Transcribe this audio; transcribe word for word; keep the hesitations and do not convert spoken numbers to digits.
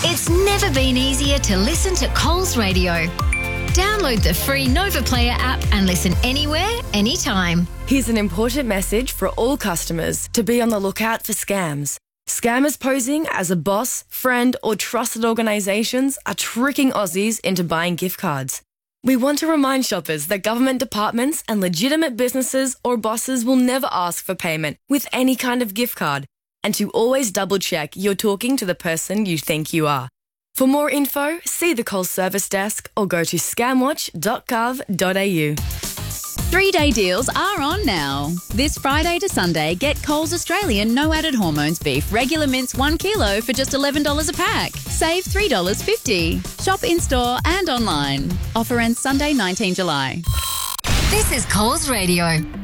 It's never been easier to listen to Coles Radio. Download the free Nova Player app and listen anywhere, anytime. Here's an important message for all customers to be on the lookout for scams. Scammers posing as a boss, friend or trusted organisations are tricking Aussies into buying gift cards. We want to remind shoppers that government departments and legitimate businesses or bosses will never ask for payment with any kind of gift card, and to always double check you're talking to the person you think you are. For more info, see the Coles Service Desk or go to scamwatch dot gov dot a u. Three-day deals are on now. This Friday to Sunday, get Coles Australian no added hormones beef regular mince one kilo for just eleven dollars a pack. Save three dollars fifty. Shop in-store and online. Offer ends Sunday, nineteenth July. This is Coles Radio.